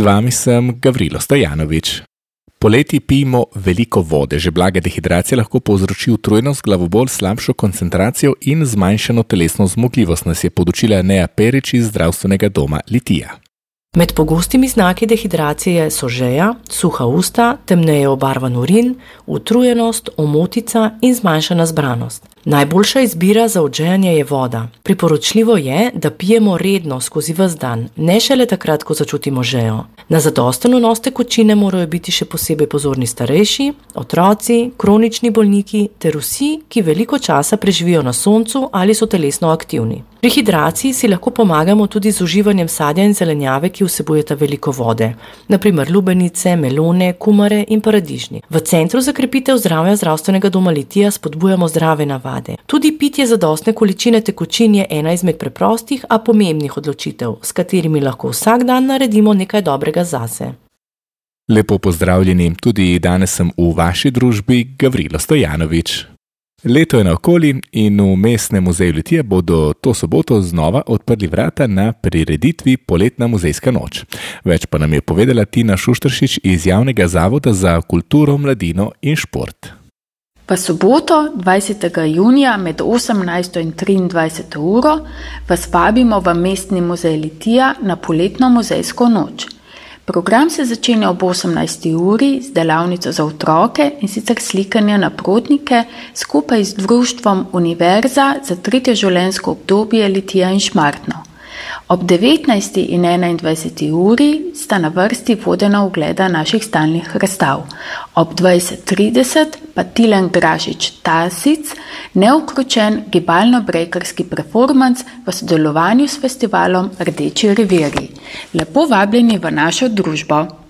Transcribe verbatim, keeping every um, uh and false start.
vami sem Gavrilo Stojanovič. Poleti pijemo veliko vode, že blaga dehidracija lahko povzroči utrujenost, glavobol, slabšo koncentracijo in zmanjšano telesno zmogljivost, nas je podučila Neja Perič iz zdravstvenega doma Litija. Med pogostimi znaki dehidracije so žeja, suha usta, temneje obarvan urin, utrujenost, omotica in zmanjšana zbranost. Najboljša izbira za odžejanje je voda. Priporočljivo je, da pijemo redno skozi ves dan, ne šele takrat, ko začutimo žejo. Na zadosten vnos tekočine morajo biti še posebej pozorni starejši, otroci, kronični bolniki ter vsi, ki veliko časa preživijo na soncu ali so telesno aktivni. Pri hidraciji si lahko pomagamo tudi z uživanjem sadja in zelenjave, ki vsebujeta veliko vode, na primer lubenice, melone, kumare in paradižnik. V Centru za krepitev zdravja zdravstvenega doma Litija spodbujamo zdrave navade. Tudi pitje zadostne količine tekočin je ena izmed preprostih, a pomembnih odločitev, s katerimi lahko vsak dan naredimo nekaj dobrega zase. Lepo pozdravljeni, tudi danes sem v vaši družbi Gavrilo Stojanovič. Leto je naokoli in v Mestnem muzeju Litija bodo to soboto znova odprli vrata na prireditvi Poletna muzejska noč. Več pa nam je povedala Tina Šušteršič iz Javnega zavoda za kulturo, mladino in šport. V soboto, dvajsetega junija med osemnajsto in triindvajseto uro vas vabimo v Mestni muzej Litija na Poletno muzejsko noč. Program se začenja ob osemnajsti uri z delavnico za otroke in sicer slikanje na protnike skupaj z društvom Univerza za tretje življenjsko obdobje Litija in Šmartno. Ob devetnajsti in enaindvajseti uri sta na vrsti vodena ogleda naših stalnih razstav. Ob dvajset trideset pa Tilen Dražič Tasic, neukročen gibalno-brejkerski performans v sodelovanju s festivalom Rdeči revirji. Lepo vabljeni v našo družbo.